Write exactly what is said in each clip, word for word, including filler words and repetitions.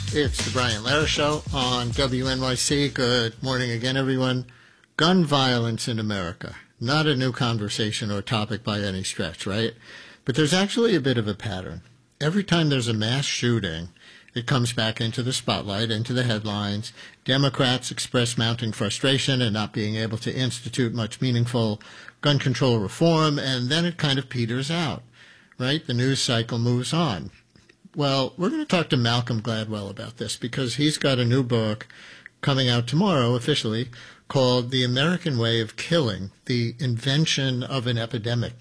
It's the Brian Lara Show on W N Y C. Good morning again, everyone. Gun violence in America. Not a new conversation or topic by any stretch, right? But there's actually a bit of a pattern. Every time there's a mass shooting, it comes back into the spotlight, into the headlines. Democrats express mounting frustration and not being able to institute much meaningful gun control reform, and then it kind of peters out, right? The news cycle moves on. Well, we're going to talk to Malcolm Gladwell about this because he's got a new book coming out tomorrow officially called The American Way of Killing, The Invention of an Epidemic,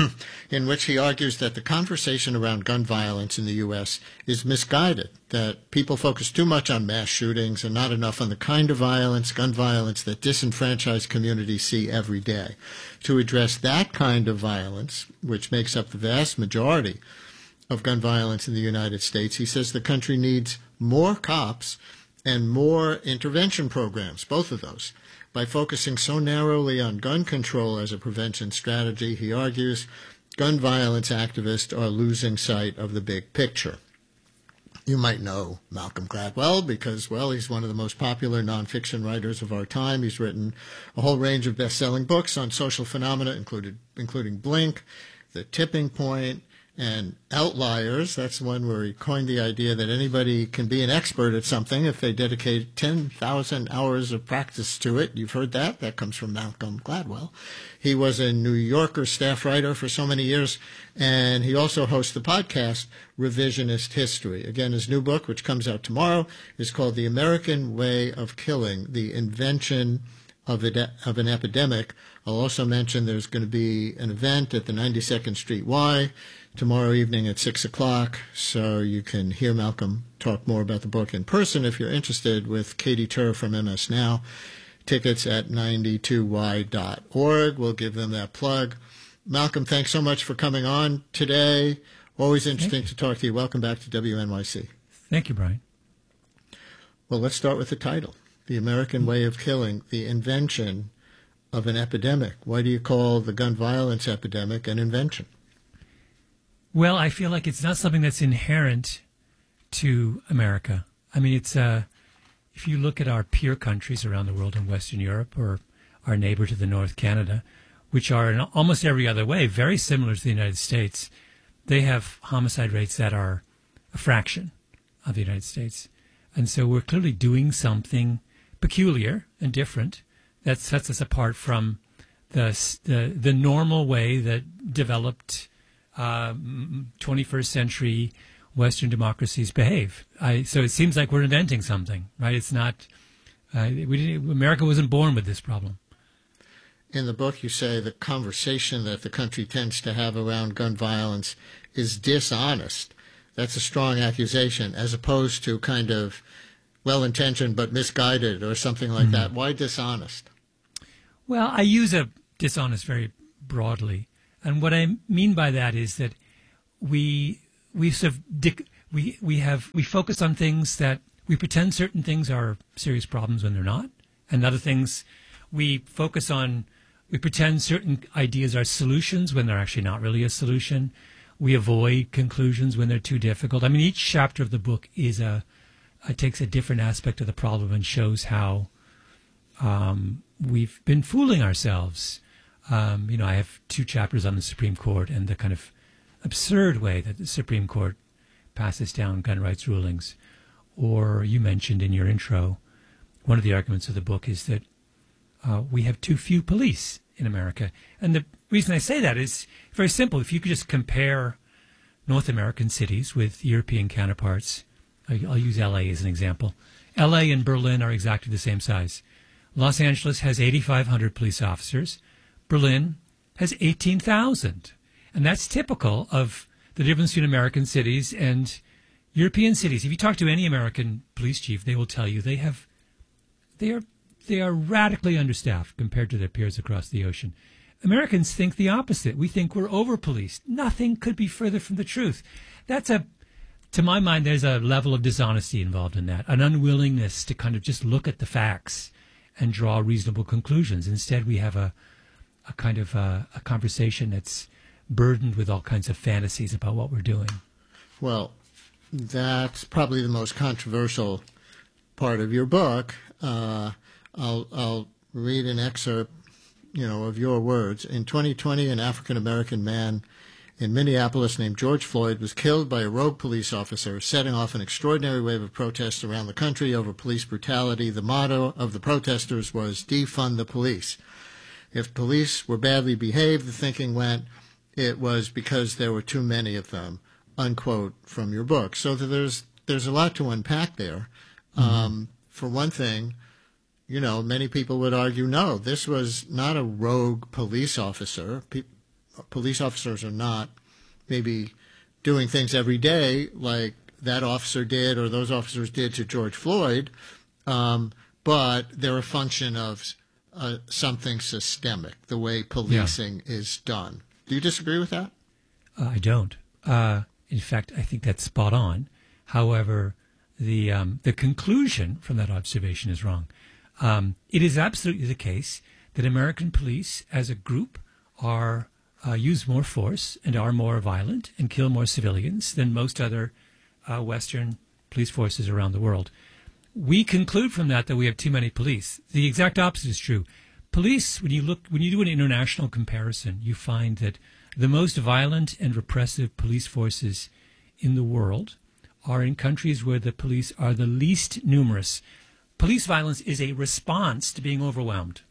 in which he argues that the conversation around gun violence in the U S is misguided, that people focus too much on mass shootings and not enough on the kind of violence, gun violence, that disenfranchised communities see every day. To address that kind of violence, which makes up the vast majority of gun violence in the United States, he says the country needs more cops and more intervention programs, both of those. By focusing so narrowly on gun control as a prevention strategy, he argues, gun violence activists are losing sight of the big picture. You might know Malcolm Gladwell because, well, he's one of the most popular nonfiction writers of our time. He's written a whole range of best-selling books on social phenomena, included, including Blink, The Tipping Point, and Outliers. That's one where he coined the idea that anybody can be an expert at something if they dedicate ten thousand hours of practice to it. You've heard that. That comes from Malcolm Gladwell. He was a New Yorker staff writer for so many years, and he also hosts the podcast Revisionist History. Again, his new book, which comes out tomorrow, is called The American Way of Killing, The Invention of, a, of an Epidemic. I'll also mention there's going to be an event at the ninety-second Street Y tomorrow evening at six o'clock, so you can hear Malcolm talk more about the book in person if you're interested, with Katie Tur from M S Now. Tickets at ninety-two y dot org. We'll give them that plug. Malcolm, thanks so much for coming on today. Always interesting to talk to you. Welcome back to W N Y C. Thank you, Brian. Well, let's start with the title, The American Way of Killing, The Invention of an Epidemic. Why do you call the gun violence epidemic an invention? Well, I feel like it's not something that's inherent to America. I mean, it's uh, if you look at our peer countries around the world in Western Europe or our neighbor to the north, Canada, which are in almost every other way very similar to the United States, they have homicide rates that are a fraction of the United States. And so we're clearly doing something peculiar and different that sets us apart from the the, the normal way that developed Uh, twenty-first century Western democracies behave. I, so it seems like we're inventing something, right? It's not, uh, we didn't, America wasn't born with this problem. In the book, you say the conversation that the country tends to have around gun violence is dishonest. That's a strong accusation, as opposed to kind of well-intentioned but misguided or something like mm-hmm. that. Why dishonest? Well, I use a dishonest very broadly. And what I mean by that is that we we sort of dic- we we have we focus on things that we pretend certain things are serious problems when they're not, and other things we focus on. We pretend certain ideas are solutions when they're actually not really a solution. We avoid conclusions when they're too difficult. I mean, each chapter of the book is a uh, takes a different aspect of the problem and shows how um, we've been fooling ourselves. Um, you know, I have two chapters on the Supreme Court and the kind of absurd way that the Supreme Court passes down gun rights rulings. Or you mentioned in your intro, one of the arguments of the book is that uh, we have too few police in America. And the reason I say that is very simple. If you could just compare North American cities with European counterparts, I'll use L A as an example. L A and Berlin are exactly the same size. Los Angeles has eighty-five hundred police officers. Berlin has eighteen thousand. And that's typical of the difference between American cities and European cities. If you talk to any American police chief, they will tell you they have, they are, they are radically understaffed compared to their peers across the ocean. Americans think the opposite. We think we're over-policed. Nothing could be further from the truth. That's a, to my mind, there's a level of dishonesty involved in that, an unwillingness to kind of just look at the facts and draw reasonable conclusions. Instead, we have a a kind of uh, a conversation that's burdened with all kinds of fantasies about what we're doing. Well, that's probably the most controversial part of your book. Uh, I'll, I'll read an excerpt, you know, of your words. In twenty twenty, an African-American man in Minneapolis named George Floyd was killed by a rogue police officer, setting off an extraordinary wave of protests around the country over police brutality. The motto of the protesters was defund the police. If police were badly behaved, the thinking went, it was because there were too many of them, unquote, from your book. So there's there's a lot to unpack there. Mm-hmm. Um, for one thing, you know, many people would argue, no, this was not a rogue police officer. Pe- police officers are not maybe doing things every day like that officer did or those officers did to George Floyd, um, but they're a function of uh, something systemic, the way policing yeah. is done. Do you disagree with that? Uh, I don't. Uh, in fact, I think that's spot on. However, the um, the conclusion from that observation is wrong. Um, it is absolutely the case that American police as a group are uh, use more force and are more violent and kill more civilians than most other uh, Western police forces around the world. We conclude from that that we have too many police. The exact opposite is true. Police, when you look, when you do an international comparison, you find that the most violent and repressive police forces in the world are in countries where the police are the least numerous. Police violence is a response to being overwhelmed.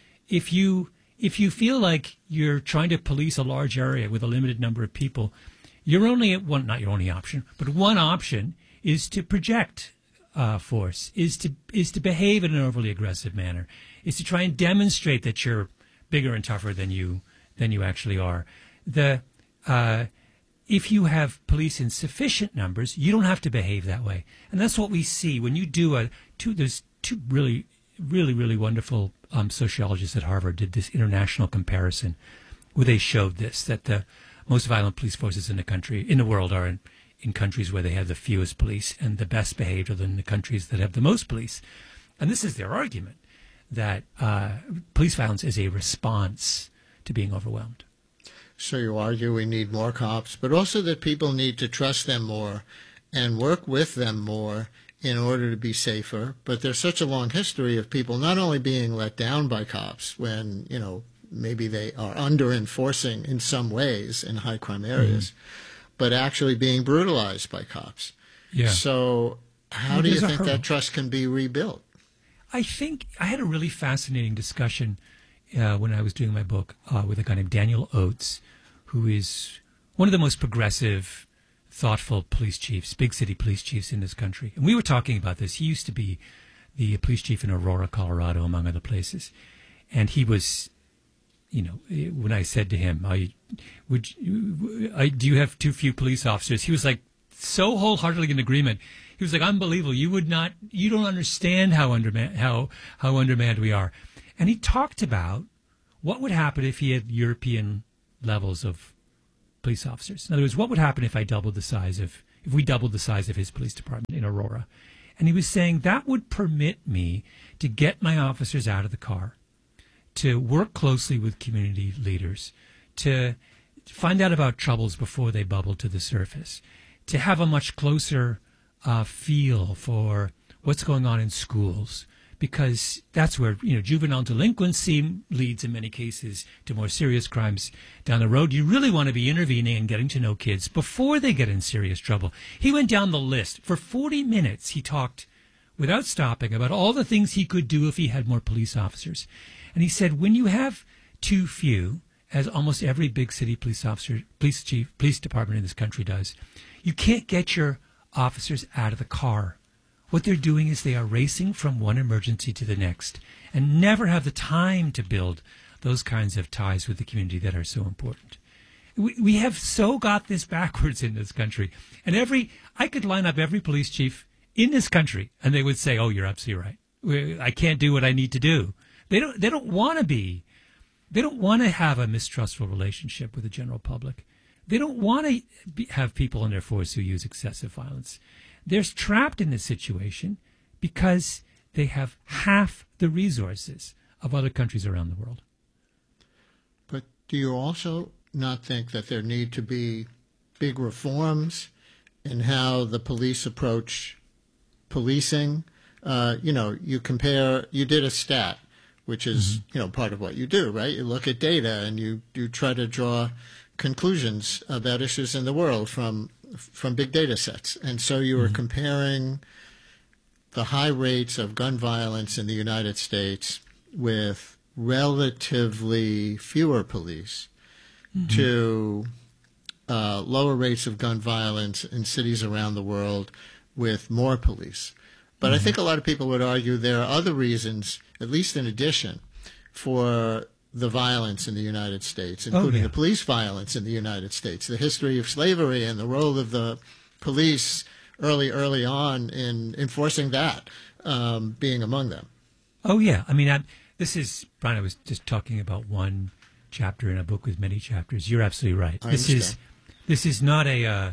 If you if you feel like you're trying to police a large area with a limited number of people, you're only at one, not your only option, but one option is to project uh, force, is to is to behave in an overly aggressive manner, is to try and demonstrate that you're bigger and tougher than you than you actually are. The uh, if you have police in sufficient numbers, you don't have to behave that way, and that's what we see when you do a two. There's two really, really, really wonderful um, sociologists at Harvard did this international comparison, where they showed this that the most violent police forces in the country in the world are in, in countries where they have the fewest police, and the best behaved are in the countries that have the most police. And this is their argument that uh, police violence is a response to being overwhelmed. So you argue we need more cops, but also that people need to trust them more and work with them more in order to be safer. But there's such a long history of people not only being let down by cops when, you know, maybe they are under enforcing in some ways in high crime areas, mm-hmm. but actually being brutalized by cops. Yeah. So how well, do you think that trust can be rebuilt? I think I had a really fascinating discussion uh, when I was doing my book uh, with a guy named Daniel Oates, who is one of the most progressive, thoughtful police chiefs, big city police chiefs in this country. And we were talking about this. He used to be the police chief in Aurora, Colorado, among other places. And he was, you know, when I said to him, I, would you, I, do you have too few police officers? He was like so wholeheartedly in agreement. He was like, unbelievable. You would not, you don't understand how undermanned, how, how undermanned we are. And he talked about what would happen if he had European levels of police officers. In other words, what would happen if I doubled the size of, if we doubled the size of his police department in Aurora? And he was saying that would permit me to get my officers out of the car, to work closely with community leaders, to find out about troubles before they bubble to the surface, to have a much closer uh, feel for what's going on in schools, because that's where, you know, juvenile delinquency leads in many cases to more serious crimes down the road. You really want to be intervening and getting to know kids before they get in serious trouble. He went down the list. For forty minutes, he talked without stopping about all the things he could do if he had more police officers. And he said, when you have too few, as almost every big city police officer, police chief, police department in this country does, you can't get your officers out of the car. What they're doing is they are racing from one emergency to the next and never have the time to build those kinds of ties with the community that are so important. We, we have so got this backwards in this country. And every, I could line up every police chief in this country and they would say, oh, you're absolutely right. I can't do what I need to do. They don't, they don't want to be, they don't want to have a mistrustful relationship with the general public. They don't want to be, have people in their force who use excessive violence. They're trapped in this situation because they have half the resources of other countries around the world. But do you also not think that there need to be big reforms in how the police approach policing. Uh, you know, you compare, you did a stat, which is, mm-hmm. you know, part of what you do, right? You look at data and you, you try to draw conclusions about issues in the world from from big data sets. And so you were mm-hmm. comparing the high rates of gun violence in the United States with relatively fewer police mm-hmm. to uh, lower rates of gun violence in cities around the world with more police. But mm-hmm. I think a lot of people would argue there are other reasons, at least in addition, for the violence in the United States, including oh, yeah. the police violence in the United States, the history of slavery and the role of the police early, early on in enforcing that, um, being among them. Oh, yeah. I mean, I'm, this is, Brian, I was just talking about one chapter in a book with many chapters. You're absolutely right. I this understand. is this is not a, uh,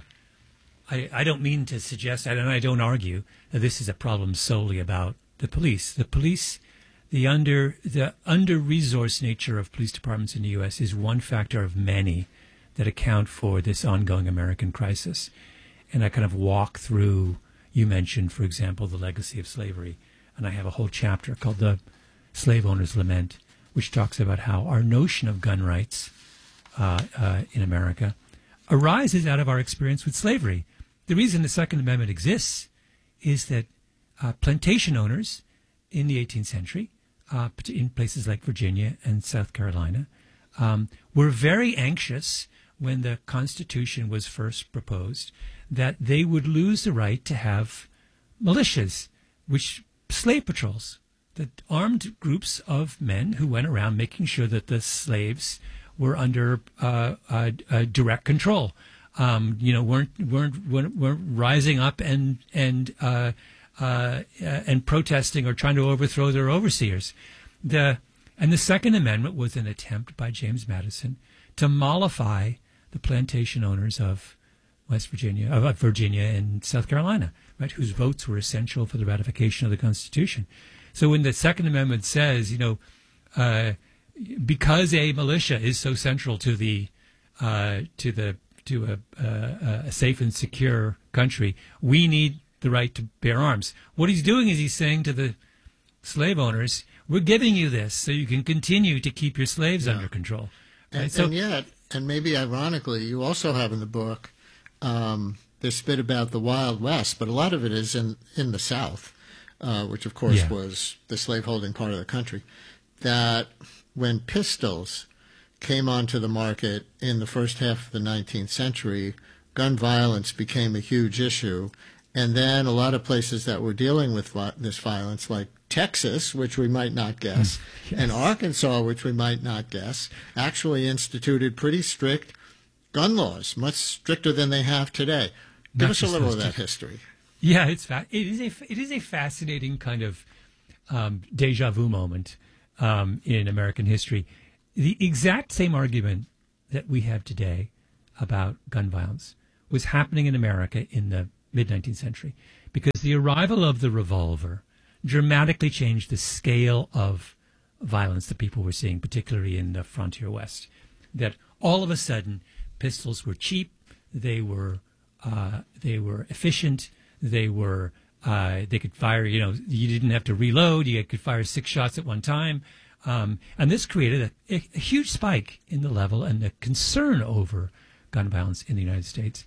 I, I don't mean to suggest, I don't, I don't argue that this is a problem solely about the police. The police... The under the under-resourced nature of police departments in the U S is one factor of many that account for this ongoing American crisis. And I kind of walk through, you mentioned, for example, the legacy of slavery. And I have a whole chapter called The Slave Owner's Lament, which talks about how our notion of gun rights uh, uh, in America arises out of our experience with slavery. The reason the Second Amendment exists is that uh, plantation owners in the eighteenth century, Uh, in places like Virginia and South Carolina, um, were very anxious when the Constitution was first proposed that they would lose the right to have militias, which slave patrols, that armed groups of men who went around making sure that the slaves were under uh, uh, uh, direct control. Um, you know, weren't weren't weren't, weren't rising up and and uh, Uh, uh, and protesting or trying to overthrow their overseers. The and the Second Amendment was an attempt by James Madison to mollify the plantation owners of West Virginia, of Virginia and South Carolina, right, whose votes were essential for the ratification of the Constitution. So when the Second Amendment says, you know, uh, because a militia is so central to the uh, to the to a, uh, a safe and secure country, we need the right to bear arms. What he's doing is he's saying to the slave owners, we're giving you this so you can continue to keep your slaves yeah. under control. Right? And, so, and yet, and maybe ironically, you also have in the book um, this bit about the Wild West, but a lot of it is in, in the South, uh, which of course yeah. was the slaveholding part of the country, that when pistols came onto the market in the first half of the nineteenth century, gun violence became a huge issue. And then a lot of places that were dealing with vi- this violence, like Texas, which we might not guess, yes. and Arkansas, which we might not guess, actually instituted pretty strict gun laws, much stricter than they have today. Give not us a little of that history. Yeah, it's fa- it is a it is a fascinating kind of um, deja vu moment um, in American history. The exact same argument that we have today about gun violence was happening in America in the mid-nineteenth century, because the arrival of the revolver dramatically changed the scale of violence that people were seeing, particularly in the frontier West. That all of a sudden, pistols were cheap, they were uh, they were efficient, they were uh, they could fire. You know, you didn't have to reload. You could fire six shots at one time, um, and this created a, a, a huge spike in the level and the concern over gun violence in the United States.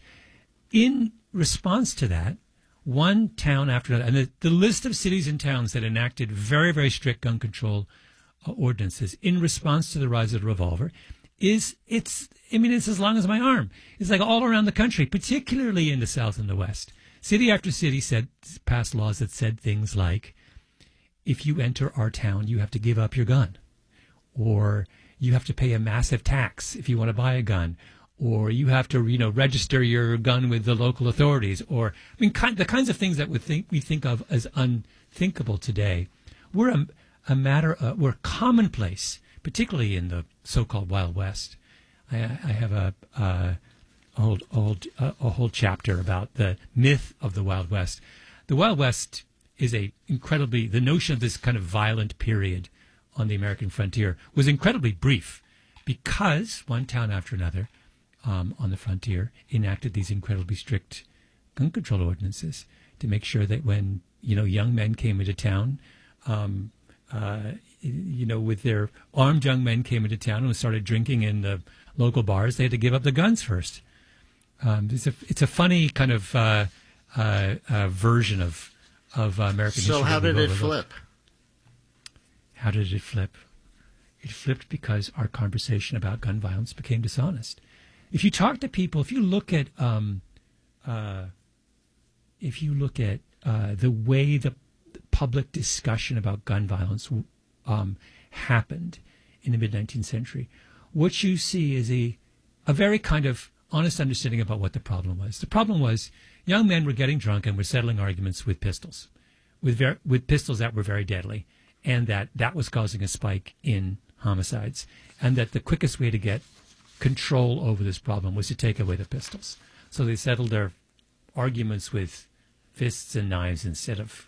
In response to that, one town after another, and the, the list of cities and towns that enacted very, very strict gun control uh, ordinances in response to the rise of the revolver is, it's, I mean, it's as long as my arm. It's like all around the country, particularly in the South and the West. City after city said, passed laws that said things like, if you enter our town, you have to give up your gun. Or you have to pay a massive tax if you want to buy a gun. Or you have to, you know, register your gun with the local authorities. Or, I mean, kind, the kinds of things that we think we think of as unthinkable today were a, a matter, uh, were commonplace, particularly in the so-called Wild West. I, I have a, uh, a whole, old, uh, a whole chapter about the myth of the Wild West. The Wild West is a incredibly, the notion of this kind of violent period on the American frontier was incredibly brief, because one town after another Um, on the frontier enacted these incredibly strict gun control ordinances to make sure that when, you know, young men came into town, um, uh, you know, with their armed young men came into town and started drinking in the local bars, they had to give up the guns first. Um, it's a it's a funny kind of uh, uh, uh, version of of uh, American history. So how did it flip? How did it flip? It flipped because our conversation about gun violence became dishonest. If you talk to people, if you look at um, uh, if you look at uh, the way the public discussion about gun violence um, happened in the mid nineteenth century, what you see is a a very kind of honest understanding about what the problem was. The problem was young men were getting drunk and were settling arguments with pistols, with ver- with pistols that were very deadly, and that that was causing a spike in homicides, and that the quickest way to get control over this problem was to take away the pistols. So they settled their arguments with fists and knives instead of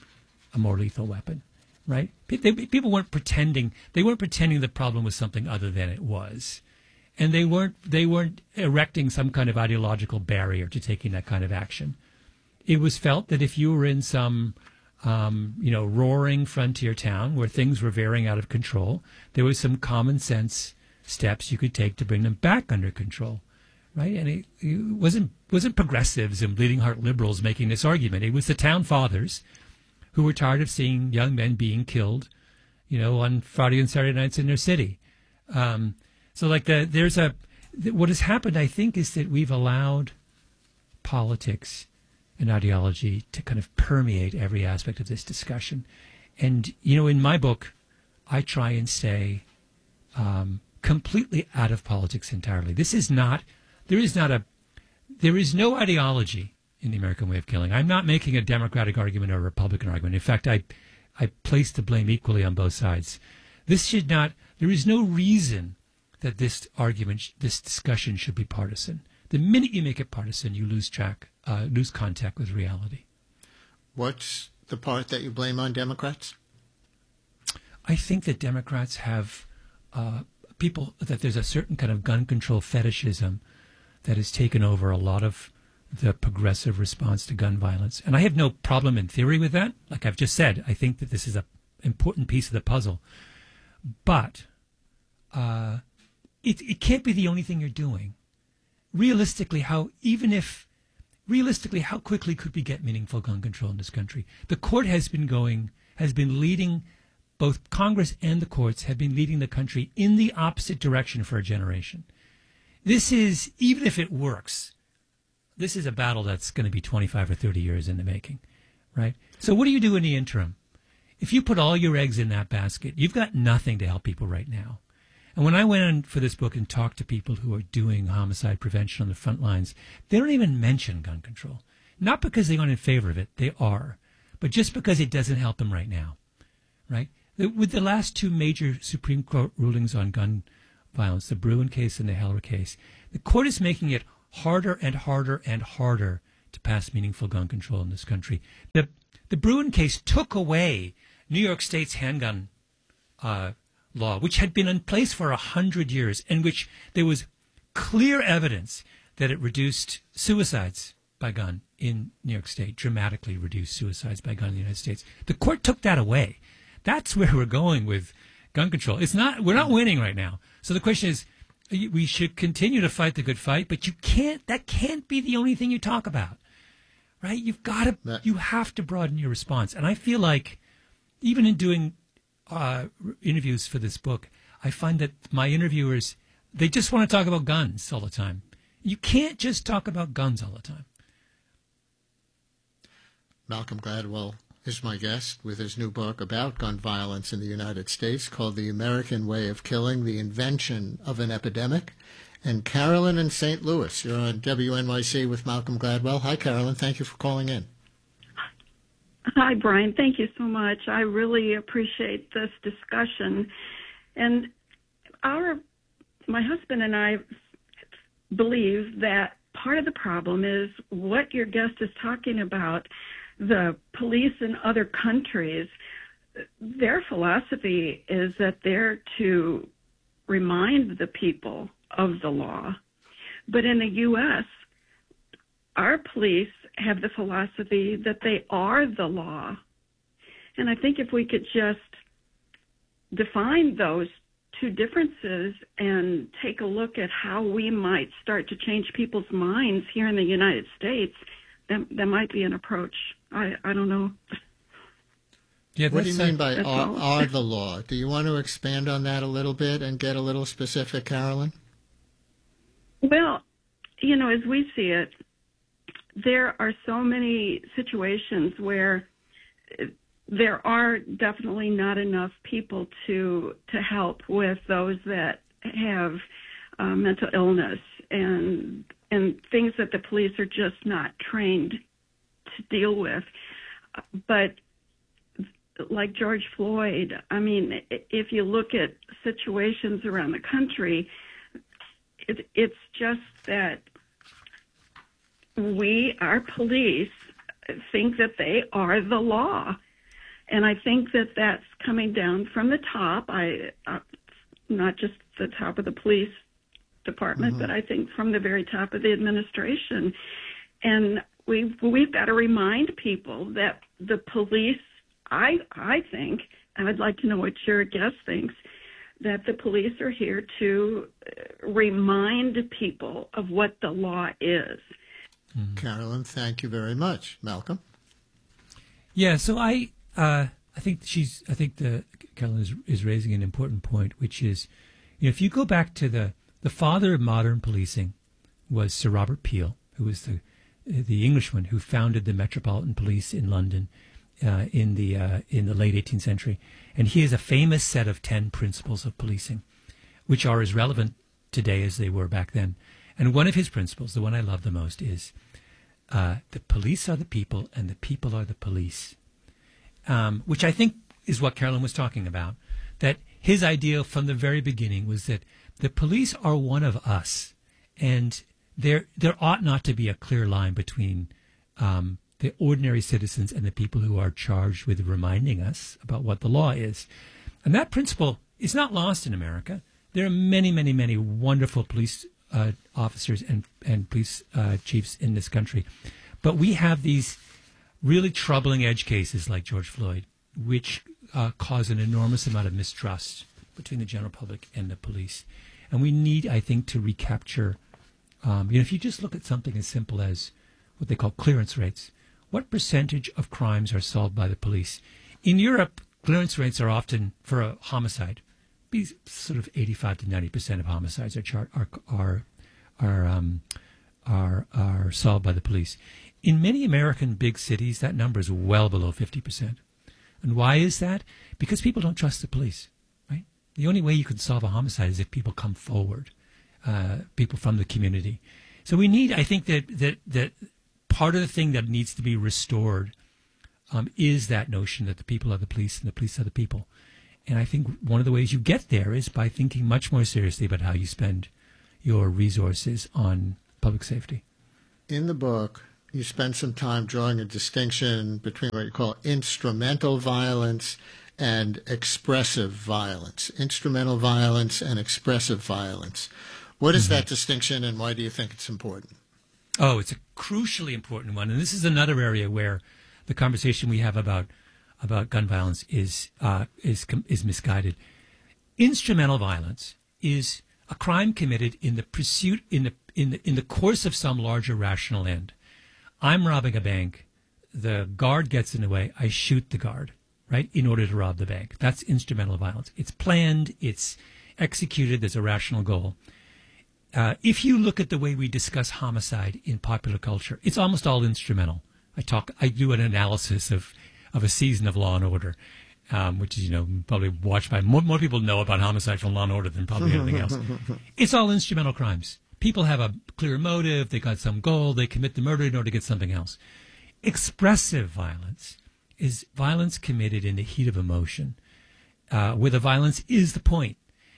a more lethal weapon, right? They, people weren't pretending. They weren't pretending the problem was something other than it was. And they weren't they weren't erecting some kind of ideological barrier to taking that kind of action. It was felt that if you were in some, um, you know, roaring frontier town where things were veering out of control, there was some common sense steps you could take to bring them back under control, right? And it, it wasn't wasn't progressives and bleeding heart liberals making this argument. It was the town fathers who were tired of seeing young men being killed, you know, on Friday and Saturday nights in their city. Um, So, like, the, there's a what has happened, I think, is that we've allowed politics and ideology to kind of permeate every aspect of this discussion. And, you know, in my book, I try and stay um, completely out of politics entirely. This is not, there is not a, there is no ideology in the American way of killing. I'm not making a Democratic argument or a Republican argument. In fact, I, I place the blame equally on both sides. This should not, there is no reason that this argument, this discussion should be partisan. The minute you make it partisan, you lose track, uh, lose contact with reality. What's the part that you blame on Democrats? I think that Democrats have uh, people, that there's a certain kind of gun control fetishism that has taken over a lot of the progressive response to gun violence. And I have no problem in theory with that. Like I've just said, I think that this is an important piece of the puzzle. But uh, It, it can't be the only thing you're doing. Realistically, how even if realistically, how quickly could we get meaningful gun control in this country? The court has been going, has been leading, both Congress and the courts have been leading the country in the opposite direction for a generation. This is, even if it works, this is a battle that's going to be twenty-five or thirty years in the making, right? So what do you do in the interim? If you put all your eggs in that basket, you've got nothing to help people right now. And when I went in for this book and talked to people who are doing homicide prevention on the front lines, they don't even mention gun control. Not because they aren't in favor of it, they are, but just because it doesn't help them right now, right? With the last two major Supreme Court rulings on gun violence, the Bruen case and the Heller case, the court is making it harder and harder and harder to pass meaningful gun control in this country. The, the Bruen case took away New York State's handgun uh law, which had been in place for a hundred years, and which there was clear evidence that it reduced suicides by gun in New York State, dramatically reduced suicides by gun in the United States. The court took that away. That's where we're going with gun control. It's not, we're not winning right now. So the question is, we should continue to fight the good fight, but you can't, that can't be the only thing you talk about, right? You've got to, you have to broaden your response. And I feel like even in doing Uh, interviews for this book, I find that my interviewers, they just want to talk about guns all the time. You can't just talk about guns all the time. Malcolm Gladwell is my guest with his new book about gun violence in the United States called The American Way of Killing, The Invention of an Epidemic. And Carolyn in Saint Louis, you're on W N Y C with Malcolm Gladwell. Hi, Carolyn. Thank you for calling in. Hi, Brian. Thank you so much. I really appreciate this discussion. And our, my husband and I believe that part of the problem is what your guest is talking about. The police in other countries, their philosophy is that they're to remind the people of the law. But in the U S, our police have the philosophy that they are the law. And I think if we could just define those two differences and take a look at how we might start to change people's minds here in the United States, that, that might be an approach. I, I don't know. Yeah, what do you mean by are, all. are the law? Do you want to expand on that a little bit and get a little specific, Carolyn? Well, you know, as we see it, there are so many situations where there are definitely not enough people to to help with those that have uh, mental illness and and things that the police are just not trained to deal with. But like George Floyd, I mean, if you look at situations around the country, it, it's just that we, our police, think that they are the law. And I think that that's coming down from the top. I, uh, not just the top of the police department, mm-hmm. but I think from the very top of the administration. And we've, we've got to remind people that the police, I, I think, and I'd like to know what your guest thinks, that the police are here to remind people of what the law is. Mm-hmm. Carolyn, thank you very much. Malcolm? Yeah, so I uh, I think she's I think the Carolyn is, is raising an important point, which is, you know, if you go back to the the father of modern policing was Sir Robert Peel, who was the the Englishman who founded the Metropolitan Police in London uh, in the uh, in the late eighteenth century, and he has a famous set of ten principles of policing, which are as relevant today as they were back then. And one of his principles, the one I love the most, is uh, the police are the people and the people are the police, um, which I think is what Carolyn was talking about, that his idea from the very beginning was that the police are one of us, and there there ought not to be a clear line between um, the ordinary citizens and the people who are charged with reminding us about what the law is. And that principle is not lost in America. There are many, many, many wonderful police uh, officers and, and police uh, chiefs in this country. But we have these really troubling edge cases like George Floyd, which uh, cause an enormous amount of mistrust between the general public and the police. And we need, I think, to recapture, um, you know, if you just look at something as simple as what they call clearance rates, what percentage of crimes are solved by the police? In Europe, clearance rates are often, for a homicide, be sort of eighty-five to ninety percent of homicides are char- are are are, um, are are solved by the police. In many American big cities, that number is well below fifty percent. And why is that? Because people don't trust the police, right? The only way you can solve a homicide is if people come forward, uh, people from the community. So we need, I think that that that part of the thing that needs to be restored um, is that notion that the people are the police and the police are the people. And I think one of the ways you get there is by thinking much more seriously about how you spend your resources on public safety. In the book, you spend some time drawing a distinction between what you call instrumental violence and expressive violence. Instrumental violence and expressive violence. What is mm-hmm. that distinction, and why do you think it's important? Oh, it's a crucially important one. And this is another area where the conversation we have about about gun violence is uh, is is misguided. Instrumental violence is a crime committed in the pursuit in the in the in the course of some larger rational end. I'm robbing a bank. The guard gets in the way. I shoot the guard, right, in order to rob the bank. That's instrumental violence. It's planned. It's executed. There's a rational goal. Uh, if you look at the way we discuss homicide in popular culture, it's almost all instrumental. I talk. I do an analysis of. of a season of Law and Order, um, which is, you know, probably watched by more, more people know about homicide from Law and Order than probably anything else. It's all instrumental crimes. People have a clear motive. They got some goal. They commit the murder in order to get something else. Expressive violence is violence committed in the heat of emotion, uh, where the violence is the point.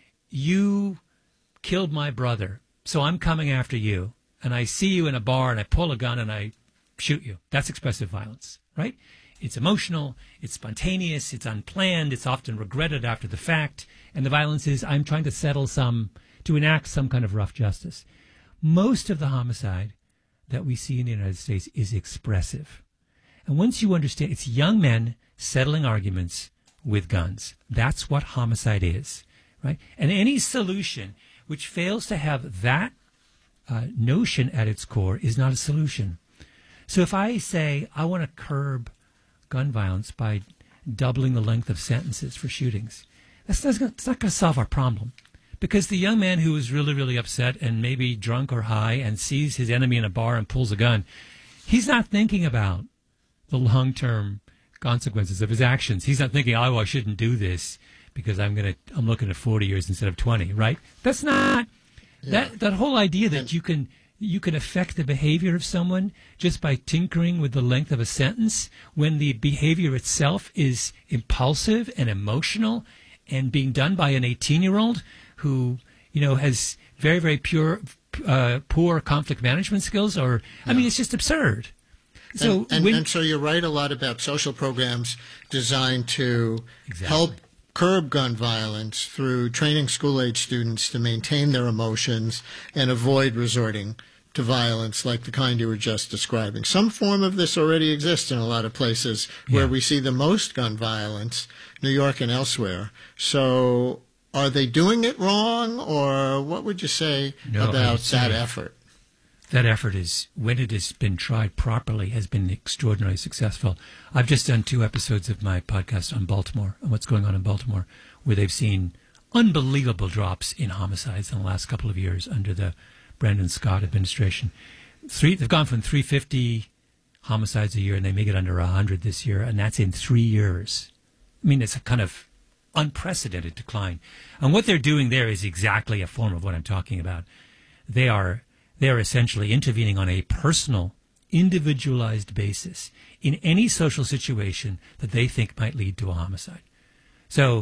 You killed my brother, so I'm coming after you, and I see you in a bar, and I pull a gun, and I shoot you. That's expressive violence, right? It's emotional, it's spontaneous, it's unplanned, it's often regretted after the fact, and the violence is, I'm trying to settle some, to enact some kind of rough justice. Most of the homicide that we see in the United States is expressive. And once you understand, it's young men settling arguments with guns. That's what homicide is, right? And any solution which fails to have that uh, notion at its core is not a solution. So if I say I want to curb gun violence by doubling the length of sentences for shootings, that's not, that's not going to solve our problem. Because the young man who is really, really upset and maybe drunk or high and sees his enemy in a bar and pulls a gun, he's not thinking about the long-term consequences of his actions. He's not thinking, oh, I shouldn't do this because I'm going to, I'm looking at forty years instead of twenty, right? That's not, yeah. that, that whole idea that you can, you can affect the behavior of someone just by tinkering with the length of a sentence when the behavior itself is impulsive and emotional and being done by an eighteen-year-old who, you know, has very, very pure, uh, poor conflict management skills, or, yeah. I mean, it's just absurd. So and, and, when, and so you're right a lot about social programs designed to exactly. help curb gun violence through training school-age students to maintain their emotions and avoid resorting to violence like the kind you were just describing. Some form of this already exists in a lot of places where yeah. we see the most gun violence, New York and elsewhere. So are they doing it wrong, or what would you say no, about say that effort? That effort is, when it has been tried properly, has been extraordinarily successful. I've just done two episodes of my podcast on Baltimore, on what's going on in Baltimore, where they've seen unbelievable drops in homicides in the last couple of years under the Brandon Scott administration. Three, they've gone from three hundred fifty homicides a year, and they make it under one hundred this year, and that's in three years. I mean, it's a kind of unprecedented decline. And what they're doing there is exactly a form of what I'm talking about. They are they are essentially intervening on a personal, individualized basis in any social situation that they think might lead to a homicide. So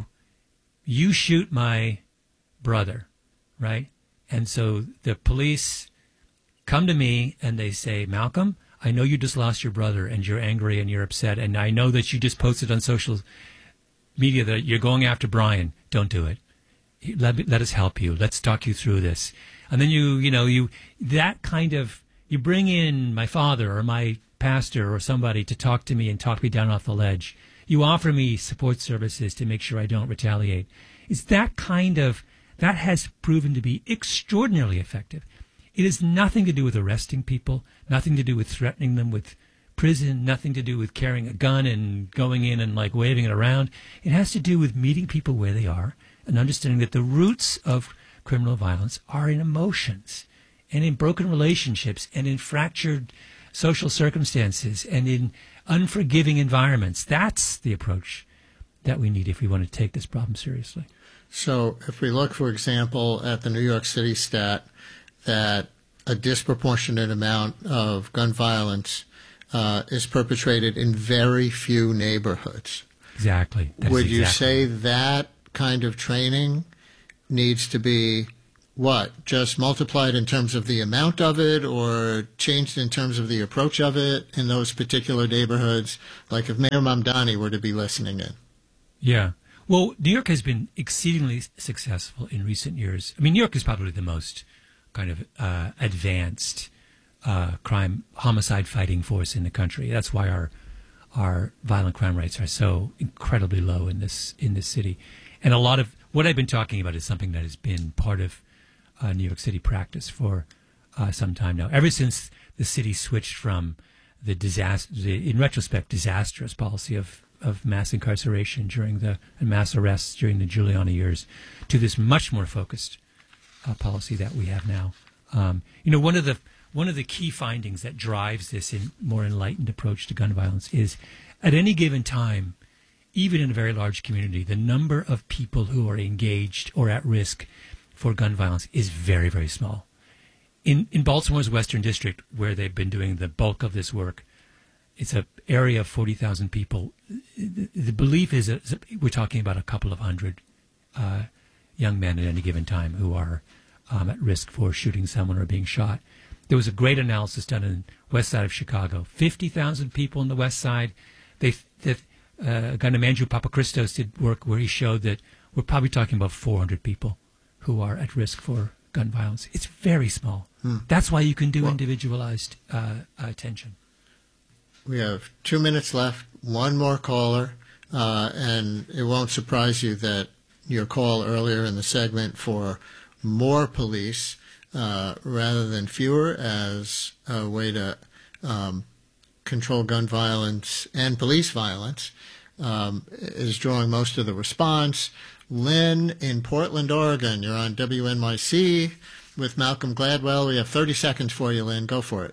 you shoot my brother, right? And so the police come to me and they say, Malcolm, I know you just lost your brother and you're angry and you're upset, and I know that you just posted on social media that you're going after Brian. Don't do it. Let, let us help you. Let's talk you through this. And then you, you know, you, that kind of, you bring in my father or my pastor or somebody to talk to me and talk me down off the ledge. You offer me support services to make sure I don't retaliate. It's that kind of, that has proven to be extraordinarily effective. It has nothing to do with arresting people, nothing to do with threatening them with prison, nothing to do with carrying a gun and going in and like waving it around. It has to do with meeting people where they are and understanding that the roots of criminal violence are in emotions and in broken relationships and in fractured social circumstances and in unforgiving environments. That's the approach that we need if we want to take this problem seriously. So if we look, for example, at the New York City stat that a disproportionate amount of gun violence uh, is perpetrated in very few neighborhoods. Exactly. That Would exactly. you say that kind of training needs to be, what, just multiplied in terms of the amount of it or changed in terms of the approach of it in those particular neighborhoods? Like if Mayor Mamdani were to be listening in. Yeah. Well, New York has been exceedingly successful in recent years. I mean, New York is probably the most kind of uh, advanced uh, crime, homicide fighting force in the country. That's why our our violent crime rates are so incredibly low in this in this city. And a lot of what I've been talking about is something that has been part of uh, New York City practice for uh, some time now. Ever since the city switched from the disaster, the, in retrospect, disastrous policy of of mass incarceration during the and mass arrests during the Giuliani years, to this much more focused uh, policy that we have now. Um, you know, one of the one of the key findings that drives this in more enlightened approach to gun violence is, at any given time, even in a very large community, the number of people who are engaged or at risk for gun violence is very, very small. In in Baltimore's Western District, where they've been doing the bulk of this work, it's an area of forty thousand people. The, the belief is that we're talking about a couple of hundred uh, young men at any given time who are um, at risk for shooting someone or being shot. There was a great analysis done in the west side of Chicago. fifty thousand people on the west side. They, they, uh, a guy named Andrew Papachristos did work where he showed that we're probably talking about four hundred people who are at risk for gun violence. It's very small. Hmm. That's why you can do Well, individualized uh, attention. We have two minutes left, one more caller, uh, and it won't surprise you that your call earlier in the segment for more police uh, rather than fewer as a way to um, control gun violence and police violence um, is drawing most of the response. Lynn in Portland, Oregon, you're on W N Y C with Malcolm Gladwell. We have thirty seconds for you, Lynn. Go for it.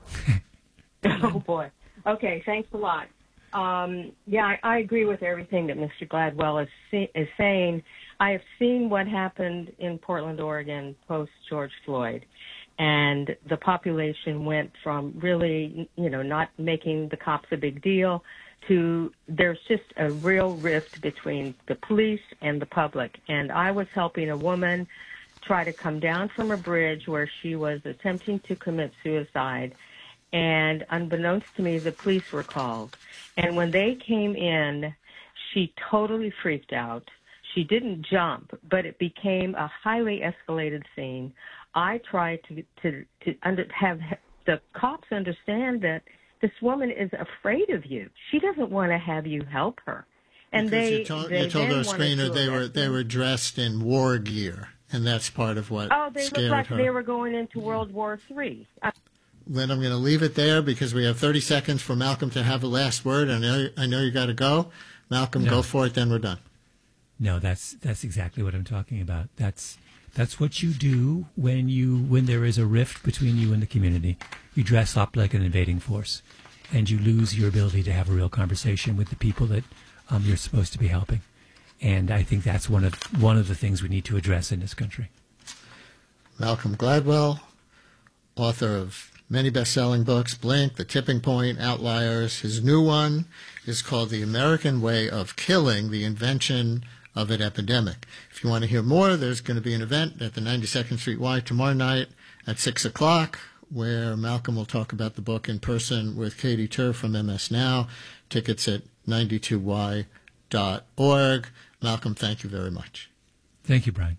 Oh, boy. Okay, thanks a lot. Um, yeah, I, I agree with everything that Mister Gladwell is, see, is saying. I have seen what happened in Portland, Oregon, post-George Floyd, and the population went from really, you know, not making the cops a big deal to there's just a real rift between the police and the public. And I was helping a woman try to come down from a bridge where she was attempting to commit suicide, and unbeknownst to me, the police were called. And when they came in, she totally freaked out. She didn't jump, but it became a highly escalated scene. I tried to to, to under, have the cops understand that this woman is afraid of you. She doesn't want to have you help her. And Because they, you told, they you told then our wanted screener to they were arrest they me. were dressed in war gear, and that's part of what Oh, they scared looked like her. they were going into World War Three. Uh, Lynn, I'm going to leave it there because we have thirty seconds for Malcolm to have the last word. I know I know you got to go. Malcolm, No. go for it. Then we're done. No, that's that's exactly what I'm talking about. That's that's what you do when you when there is a rift between you and the community. You dress up like an invading force, and you lose your ability to have a real conversation with the people that um, you're supposed to be helping. And I think that's one of one of the things we need to address in this country. Malcolm Gladwell, author of many best-selling books, Blink, The Tipping Point, Outliers. His new one is called The American Way of Killing, The Invention of an Epidemic. If you want to hear more, there's going to be an event at the ninety-second Street Y tomorrow night at six o'clock where Malcolm will talk about the book in person with Katie Tur from M S Now. Tickets at ninety-two y dot org. Malcolm, thank you very much. Thank you, Brian.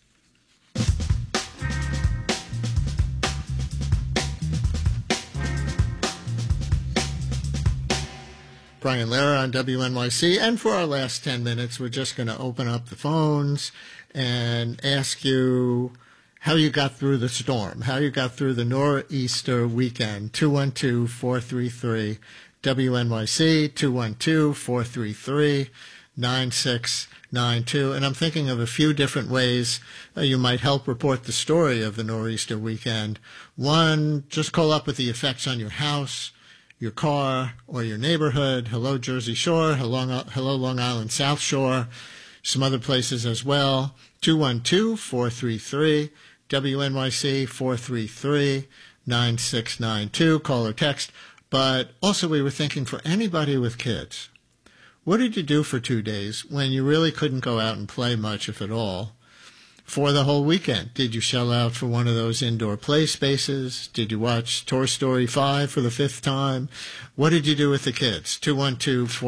Brian Lehrer on W N Y C. And for our last ten minutes, we're just going to open up the phones and ask you how you got through the storm, how you got through the nor'easter weekend. two one two, four three three, W N Y C, two one two, four three three, nine six nine two. And I'm thinking of a few different ways uh, you might help report the story of the nor'easter weekend. One, just call up with the effects on your house, your car, or your neighborhood. Hello, Jersey Shore. Hello, hello Long Island South Shore. Some other places as well. two one two, four three three, W N Y C, four three three, nine six nine two. Call or text. But also we were thinking for anybody with kids, what did you do for two days when you really couldn't go out and play much, if at all, for the whole weekend? Did you shell out for one of those indoor play spaces? Did you watch Toy Story five for the fifth time? What did you do with the kids? two one two, four